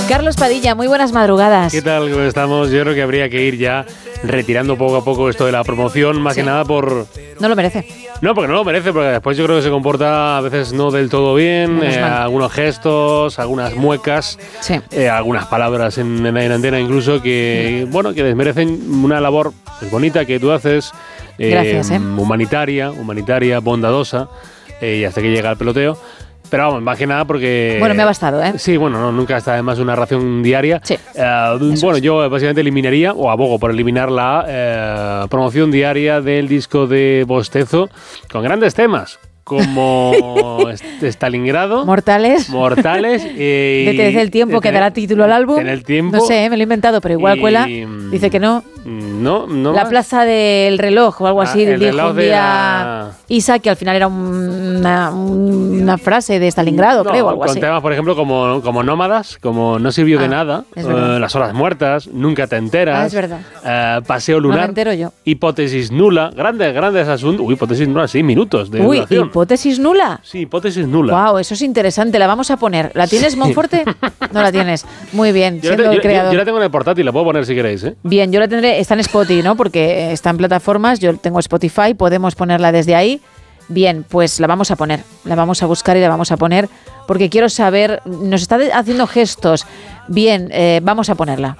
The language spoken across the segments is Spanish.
Carlos Padilla, muy buenas madrugadas. ¿Qué tal? ¿Cómo estamos? Yo creo que habría que ir ya retirando poco a poco esto de la promoción, más que nada por... No lo merece. No, porque no lo merece, porque después yo creo que se comporta a veces no del todo bien, algunos gestos, algunas muecas, Sí. algunas palabras en antena incluso que, bueno, que desmerecen una labor bonita que tú haces, Gracias, humanitaria, bondadosa, y hasta que llega el peloteo. Pero vamos, más que nada porque... Bueno, me ha bastado, ¿eh? Sí, bueno, nunca está además una ración diaria. Sí. Bueno, yo básicamente eliminaría, o abogo por eliminar la promoción diaria del disco de Bostezo, con grandes temas, como Stalingrado. Mortales. Detén el tiempo que dará título al álbum. En el tiempo. No sé, me lo he inventado, pero igual cuela. Dice que no. No La más. Plaza del Reloj o algo así. El Dijo reloj un de día Isa, que al final era una frase de Stalingrado, creo, o algo con así. temas, por ejemplo, como Nómadas, como No sirvió de nada, es verdad. Las horas muertas, Nunca te enteras, Es verdad. Paseo No lunar, me entero yo. Hipótesis nula, grandes asuntos. Uy, hipótesis nula, 6 minutos de Uy, duración. hipótesis nula. Sí, hipótesis nula. Wow, eso es interesante, la vamos a poner. ¿La tienes, Monforte? No la tienes. Muy bien, siendo el creador. Yo la tengo en el portátil, la puedo poner si queréis, ¿eh? Bien, yo la tendré, está en Spotify, ¿no? Porque está en plataformas, yo tengo Spotify, podemos ponerla desde ahí. Bien, pues la vamos a poner, la vamos a buscar y la vamos a poner, porque quiero saber, nos está haciendo gestos. Bien, vamos a ponerla.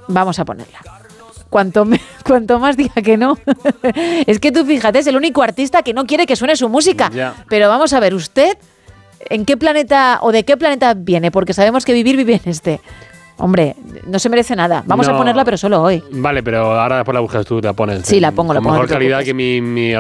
Cuanto más diga que no. Es que tú fíjate, es el único artista que no quiere que suene su música. Ya. Pero vamos a ver, ¿usted en qué planeta o de qué planeta viene? Porque sabemos que vive en este. Hombre, no se merece nada. Vamos a ponerla, pero solo hoy. Vale, pero ahora después la buscas tú, la pones. Sí, la pongo, la con pongo, no mejor te calidad preocupes. que mi